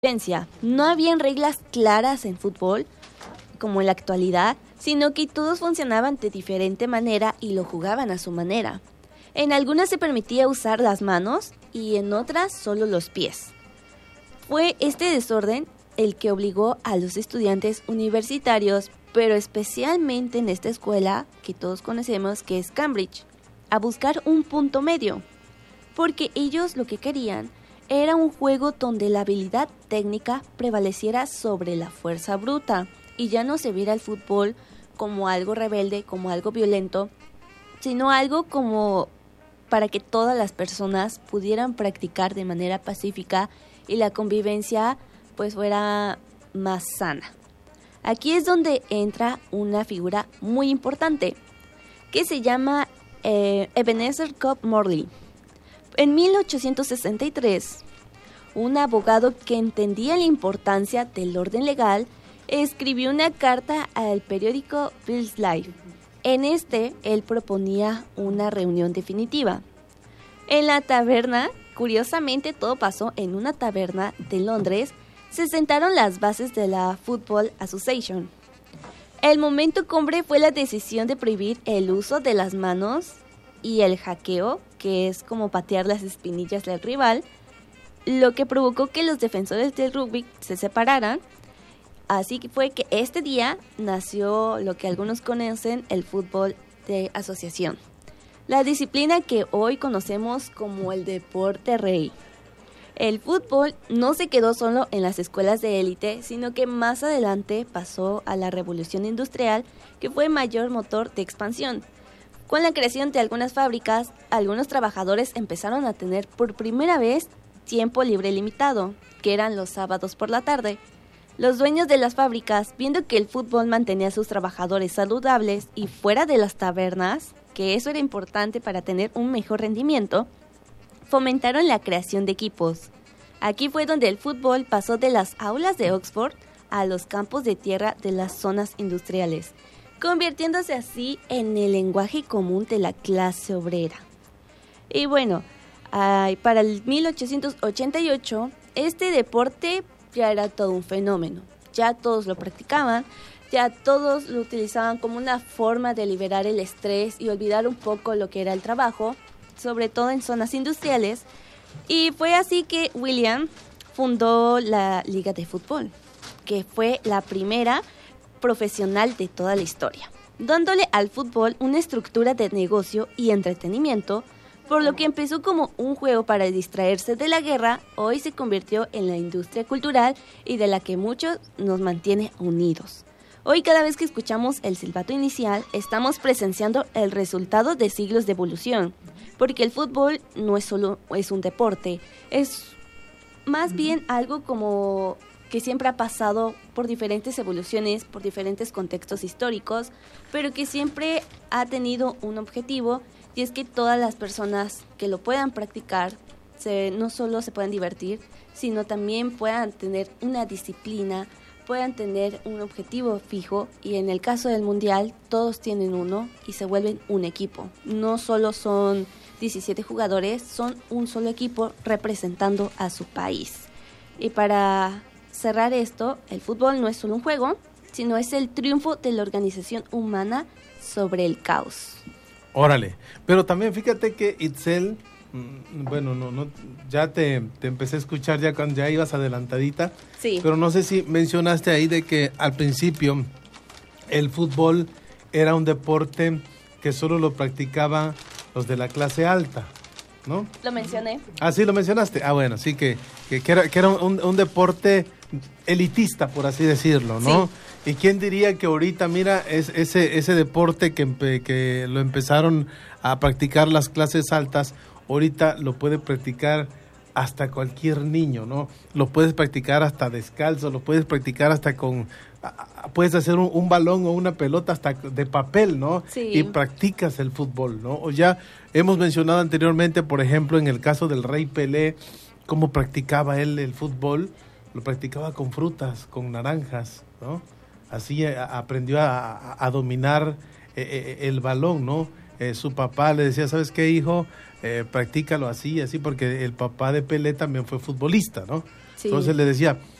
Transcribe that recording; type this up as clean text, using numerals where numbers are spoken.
No habían reglas claras en fútbol, como en la actualidad, sino que todos funcionaban de diferente manera y lo jugaban a su manera. En algunas se permitía usar las manos y en otras solo los pies. Fue este desorden el que obligó a los estudiantes universitarios, pero especialmente en esta escuela que todos conocemos, que es Cambridge, a buscar un punto medio, porque ellos lo que querían era un juego donde la habilidad técnica prevaleciera sobre la fuerza bruta y ya no se viera el fútbol como algo rebelde, como algo violento, sino algo como para que todas las personas pudieran practicar de manera pacífica y la convivencia pues fuera más sana. Aquí es donde entra una figura muy importante que se llama Ebenezer Cobb Morley. En 1863, un abogado que entendía la importancia del orden legal escribió una carta al periódico Bill's Life. En él proponía una reunión definitiva. En la taberna, curiosamente todo pasó en una taberna de Londres, se sentaron las bases de la Football Association. El momento cumbre fue la decisión de prohibir el uso de las manos y el hackeo, que es como patear las espinillas del rival, lo que provocó que los defensores del rugby se separaran. Así que fue que este día nació lo que algunos conocen el fútbol de asociación, la disciplina que hoy conocemos como el deporte rey. El fútbol no se quedó solo en las escuelas de élite, sino que más adelante pasó a la revolución industrial, que fue mayor motor de expansión. Con la creación de algunas fábricas, algunos trabajadores empezaron a tener por primera vez tiempo libre limitado, que eran los sábados por la tarde. Los dueños de las fábricas, viendo que el fútbol mantenía a sus trabajadores saludables y fuera de las tabernas, que eso era importante para tener un mejor rendimiento, fomentaron la creación de equipos. Aquí fue donde el fútbol pasó de las aulas de Oxford a los campos de tierra de las zonas industriales, convirtiéndose así en el lenguaje común de la clase obrera. Y bueno, para el 1888, este deporte ya era todo un fenómeno. Ya todos lo practicaban, ya todos lo utilizaban como una forma de liberar el estrés y olvidar un poco lo que era el trabajo, sobre todo en zonas industriales. Y fue así que William fundó la Liga de Fútbol, que fue la primera profesional de toda la historia, dándole al fútbol una estructura de negocio y entretenimiento. Por lo que empezó como un juego para distraerse de la guerra, hoy se convirtió en la industria cultural y de la que muchos nos mantiene unidos. Hoy cada vez que escuchamos el silbato inicial, estamos presenciando el resultado de siglos de evolución, porque el fútbol no es solo un deporte, es más bien algo como que siempre ha pasado por diferentes evoluciones, por diferentes contextos históricos, pero que siempre ha tenido un objetivo. Y es que todas las personas que lo puedan practicar no solo se puedan divertir, sino también puedan tener una disciplina, puedan tener un objetivo fijo, y en el caso del mundial todos tienen uno y se vuelven un equipo. No solo son 17 jugadores, son un solo equipo representando a su país. Y para cerrar esto, el fútbol no es solo un juego, sino es el triunfo de la organización humana sobre el caos. Órale, pero también fíjate que Itzel, bueno, no, ya te empecé a escuchar ya cuando ya ibas adelantadita, sí. Pero no sé si mencionaste ahí de que al principio el fútbol era un deporte que solo lo practicaban los de la clase alta, ¿no? Lo mencioné. Ah, sí, lo mencionaste. Ah, bueno, sí, que era un deporte elitista, por así decirlo, ¿no? Sí. ¿Y quién diría que ahorita, mira, es ese deporte que lo empezaron a practicar las clases altas, ahorita lo puede practicar hasta cualquier niño, ¿no? Lo puedes practicar hasta descalzo, lo puedes practicar hasta puedes hacer un balón o una pelota hasta de papel, ¿no? Sí. Y practicas el fútbol, ¿no? O ya hemos mencionado anteriormente, por ejemplo, en el caso del Rey Pelé, cómo practicaba él el fútbol. Lo practicaba con frutas, con naranjas, ¿no? Así aprendió a dominar el balón, ¿no? Su papá le decía, ¿sabes qué, hijo? Practícalo así, porque el papá de Pelé también fue futbolista, ¿no? Sí. Entonces le decía,